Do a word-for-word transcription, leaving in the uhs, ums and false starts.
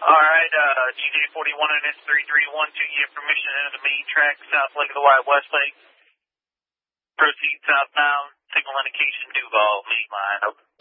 All right, uh, G J forty-one and S three three one two, you have permission to enter the main track, South Lake of the White, West Lake. Proceed southbound, signal indication, Duval, main line, open.